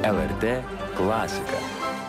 LRT klasika.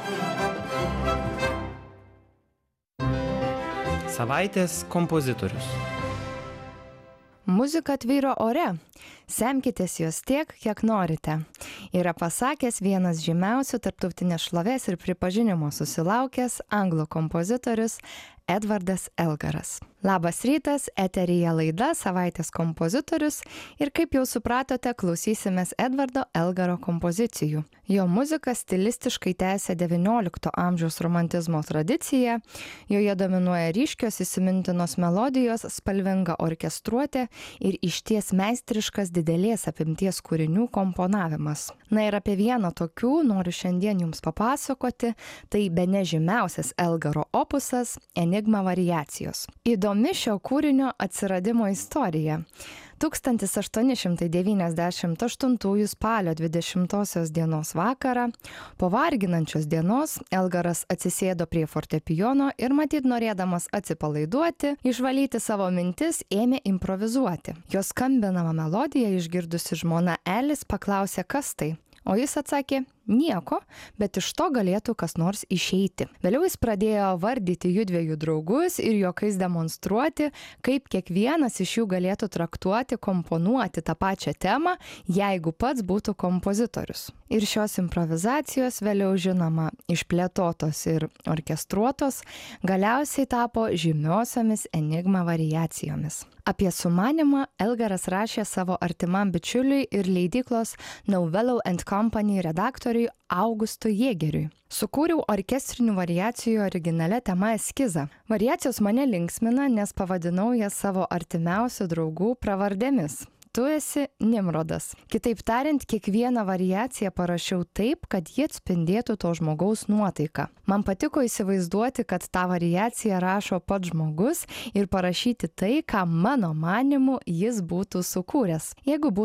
Savaitės kompozitorius. Muzika tvyro ore. Semkitės jos tiek, kiek norite. Yra pasakęs vienas žymiausių tarptautinės šlovės ir pripažinimo susilaukęs anglų kompozitorius Edvardas Elgaras. Labas rytas, eteryje laida Savaitės kompozitorius ir kaip jau supratote, klausysimės Edvardo Elgaro kompozicijų. Jo muzika stilistiškai tęsia XIX amžiaus romantizmo tradiciją, joje dominuoja ryškios įsimintinos melodijos, spalvinga orkestruotė ir išties meistriškas didelės apimties kūrinių komponavimas. Na ir apie vieną tokių noriu šiandien jums papasakoti, tai bene žymiausias Elgaro opusas Enigma variacijos. Įdomi šio kūrinio atsiradimo istorija. 1898 spalio 20 dienos vakarą, po varginančios dienos, Elgaras atsisėdo prie fortepijono ir matyt norėdamas atsipalaiduoti, išvalyti savo mintis, ėmė improvizuoti. Jo skambinamą melodiją išgirdusi žmona Elis paklausė, kas tai, o jis atsakė, nieko, bet iš to galėtų kas nors išeiti. Vėliau jis pradėjo vardyti jųdviejų draugus ir juokais demonstruoti, kaip kiekvienas iš jų galėtų traktuoti, komponuoti tą pačią temą, jeigu pats būtų kompozitorius. Ir šios improvizacijos vėliau žinoma išplėtotos ir orkestruotos, galiausiai tapo žymiosiomis Enigma variacijomis. Apie sumanymą Elgaras rašė savo artimam bičiuliui ir leidyklos Novello & Company redaktoriui Augustui Jėgeriui. Sukūriau orkestrinių variacijų originalia tema eskizą. Variacijos mane linksmina, nes pavadinau jas savo artimiausių draugų pravardėmis. Tu esi Nimrodas. Kitaip tariant, kiekvieną variaciją parašiau taip, kad ji atspindėtų to žmogaus nuotaiką. Man patiko įsivaizduoti, kad tą variaciją rašo pats žmogus ir parašyti tai, ką mano manymu jis būtų sukūręs, jeigu būtų